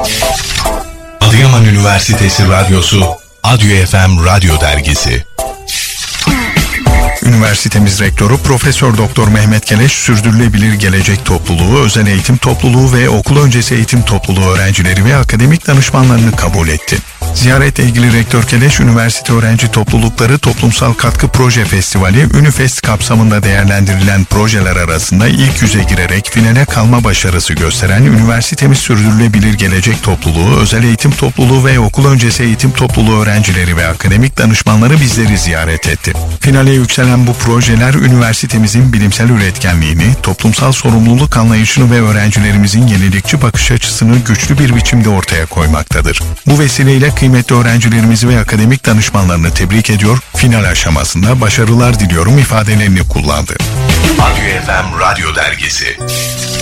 Adıyaman Üniversitesi Radyosu, Adyo FM Radyo Dergisi. Üniversitemiz Rektörü Profesör Doktor Mehmet Keleş, Sürdürülebilir Gelecek Topluluğu, Özel Eğitim Topluluğu ve Okul Öncesi Eğitim Topluluğu öğrencileri ve akademik danışmanlarını kabul etti. Ziyaretle ilgili Rektör Keleş, üniversite öğrenci toplulukları Toplumsal Katkı Proje Festivali, Ünifest kapsamında değerlendirilen projeler arasında ilk yüze girerek finale kalma başarısı gösteren üniversitemiz Sürdürülebilir Gelecek Topluluğu, Özel Eğitim Topluluğu ve Okul Öncesi Eğitim Topluluğu öğrencileri ve akademik danışmanları bizleri ziyaret etti. Finale yükselen bu projeler üniversitemizin bilimsel üretkenliğini, toplumsal sorumluluk anlayışını ve öğrencilerimizin yenilikçi bakış açısını güçlü bir biçimde ortaya koymaktadır. Bu vesileyle kıymetli öğrencilerimizi ve akademik danışmanlarını tebrik ediyor, final aşamasında başarılar diliyorum ifadelerini kullandı. Adyo FM Radyo Dergisi.